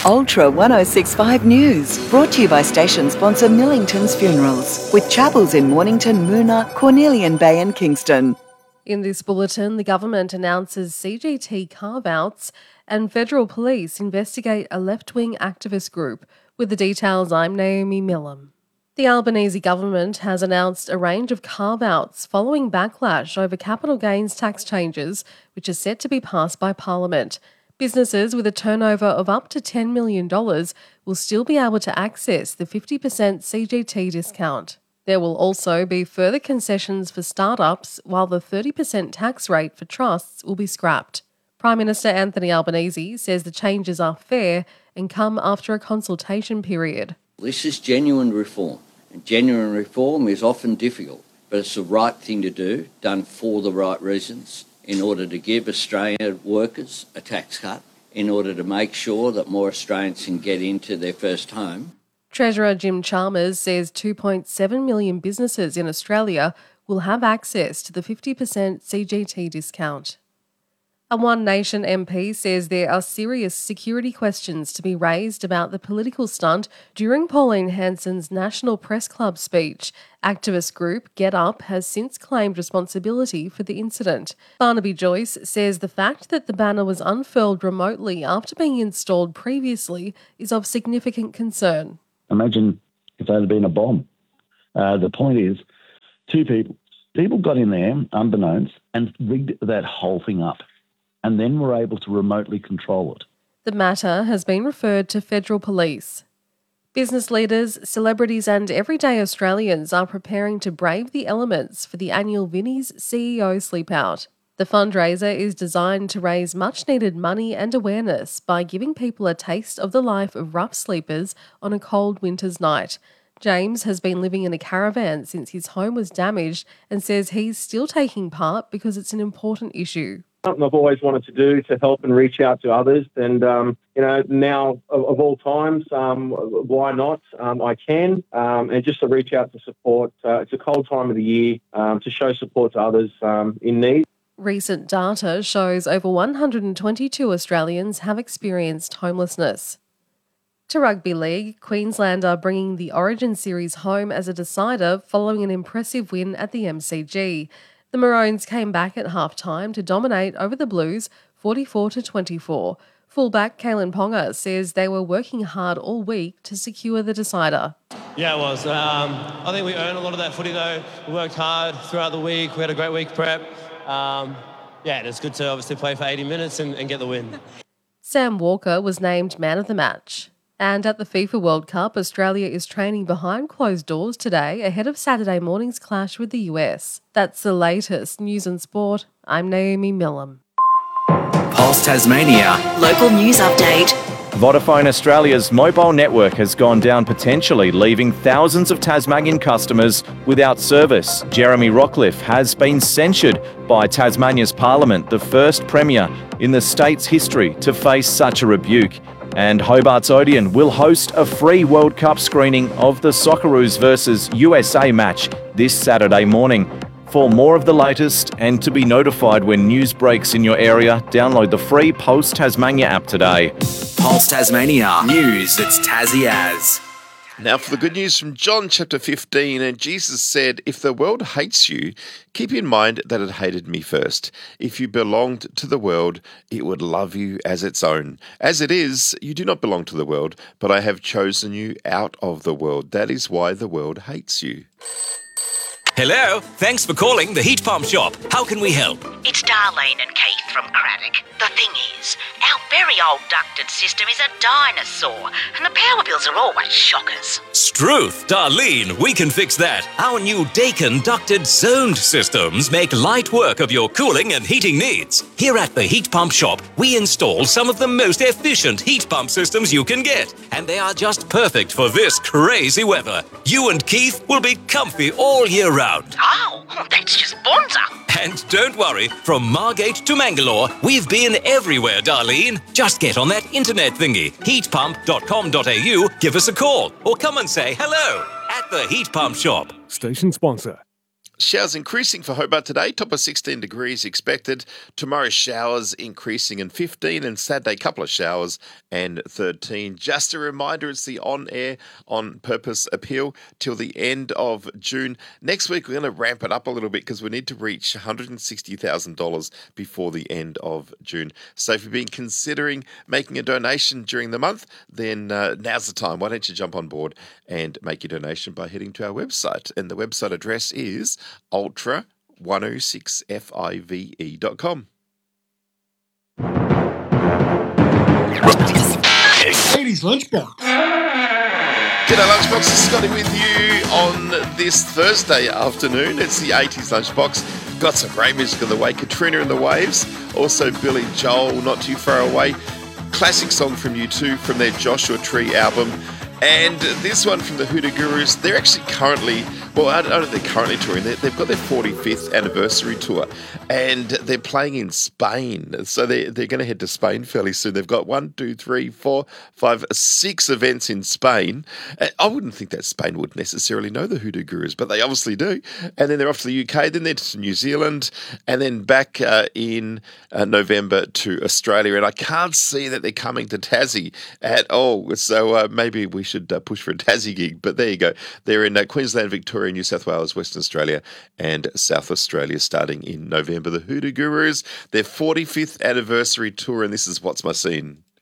Ultra 1065 News, brought to you by station sponsor Millington's Funerals, with chapels in Mornington, Moona, Cornelian Bay and Kingston. In this bulletin, the government announces CGT carve-outs and federal police investigate a left-wing activist group. With the details, I'm Naomi Millam. The Albanese government has announced a range of carve-outs following backlash over capital gains tax changes, which are set to be passed by Parliament. Businesses with a turnover of up to $10 million will still be able to access the 50% CGT discount. There will also be further concessions for startups, while the 30% tax rate for trusts will be scrapped. Prime Minister Anthony Albanese says the changes are fair and come after a consultation period. This is genuine reform, and genuine reform is often difficult, but it's the right thing to do, done for the right reasons, in order to give Australian workers a tax cut, in order to make sure that more Australians can get into their first home. Treasurer Jim Chalmers says 2.7 million businesses in Australia will have access to the 50% CGT discount. A One Nation MP says there are serious security questions to be raised about the political stunt during Pauline Hanson's National Press Club speech. Activist group Get Up has since claimed responsibility for the incident. Barnaby Joyce says the fact that the banner was unfurled remotely after being installed previously is of significant concern. Imagine if there had been a bomb. The point is, two people got in there unbeknownst and rigged that whole thing up, and then were able to remotely control it. The matter has been referred to federal police. Business leaders, celebrities and everyday Australians are preparing to brave the elements for the annual Vinnie's CEO Sleepout. The fundraiser is designed to raise much-needed money and awareness by giving people a taste of the life of rough sleepers on a cold winter's night. James has been living in a caravan since his home was damaged and says he's still taking part because it's an important issue. Something I've always wanted to do to help and reach out to others. And, now of all times, why not? I can. And just to reach out to support. It's a cold time of the year to show support to others in need. Recent data shows over 122 Australians have experienced homelessness. To rugby league, Queensland are bringing the Origin Series home as a decider following an impressive win at the MCG. The Maroons came back at half-time to dominate over the Blues 44-24. Fullback Kalen Ponga says they were working hard all week to secure the decider. Yeah, it was. I think we earned a lot of that footy though. We worked hard throughout the week. We had a great week prep. It's good to obviously play for 80 minutes and get the win. Sam Walker was named man of the match. And at the FIFA World Cup, Australia is training behind closed doors today ahead of Saturday morning's clash with the US. That's the latest news and sport. I'm Naomi Millam. Pulse Tasmania. Local news update. Vodafone Australia's mobile network has gone down, potentially leaving thousands of Tasmanian customers without service. Jeremy Rockliff has been censured by Tasmania's Parliament, the first Premier in the state's history to face such a rebuke. And Hobart's Odeon will host a free World Cup screening of the Socceroos versus USA match this Saturday morning. For more of the latest and to be notified when news breaks in your area, download the free Pulse Tasmania app today. Pulse Tasmania. News that's Tassie as. Now for the good news from John chapter 15. And Jesus said, if the world hates you, keep in mind that it hated me first. If you belonged to the world, it would love you as its own. As it is, you do not belong to the world, but I have chosen you out of the world. That is why the world hates you. Hello, thanks for calling the Heat Pump Shop. How can we help? It's Darlene and Keith from Craddock. The thing is, our very old ducted system is a dinosaur, and the power bills are always shockers. Struth, Darlene, we can fix that. Our new Dakin ducted zoned systems make light work of your cooling and heating needs. Here at the Heat Pump Shop, we install some of the most efficient heat pump systems you can get, and they are just perfect for this crazy weather. You and Keith will be comfy all year round. Oh, that's just bonza. And don't worry, from Margate to Mangalore, we've been everywhere, Darlene. Just get on that internet thingy, heatpump.com.au, give us a call, or come and say hello at the Heat Pump Shop. Station sponsor. Showers increasing for Hobart today, top of 16 degrees expected. Tomorrow showers increasing and 15, and Saturday couple of showers and 13. Just a reminder, it's the on-air, on-purpose appeal till the end of June. Next week we're going to ramp it up a little bit because we need to reach $160,000 before the end of June. So if you've been considering making a donation during the month, then now's the time. Why don't you jump on board and make your donation by heading to our website. And the website address is ultra106five.com. 80s Lunchbox. G'day Lunchbox, it's Scotty with you on this Thursday afternoon. It's the 80s Lunchbox. Got some great music of the way. Katrina and the Waves. Also Billy Joel, Not Too Far Away. Classic song from U2 from their Joshua Tree album. And this one from the Hoodoo Gurus, they're actually currently, well, I don't know if they're currently touring. They've got their 45th anniversary tour, and they're playing in Spain. So they're going to head to Spain fairly soon. They've got 1, 2, 3, 4, 5, 6 events in Spain. I wouldn't think that Spain would necessarily know the Hoodoo Gurus, but they obviously do. And then they're off to the UK, then they're to New Zealand, and then back in November to Australia. And I can't see that they're coming to Tassie at all. So maybe we should push for a Tassie gig, but there you go. They're in Queensland, Victoria, New South Wales, Western Australia, and South Australia starting in November. The Hoodoo Gurus, their 45th anniversary tour, and this is What's My Scene.